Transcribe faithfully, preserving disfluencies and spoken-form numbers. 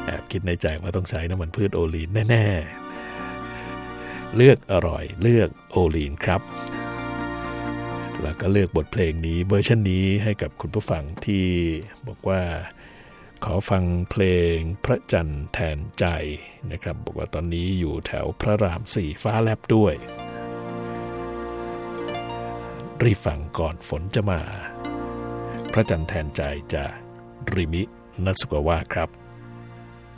แอบคิดในใจว่าต้องใช้น้ำมันพืชโอลีนแน่ๆเลือกอร่อยเลือกโอลีนครับแล้วก็เลือกบทเพลงนี้เวอร์ชันนี้ให้กับคุณผู้ฟังที่บอกว่าขอฟังเพลงพระจันทร์แทนใจนะครับบอกว่าตอนนี้อยู่แถวพระรามสี่ฟ้าแลบด้วยรีบฟังก่อนฝนจะมาพระจันทร์แทนใจจากริมินัสกวะครับ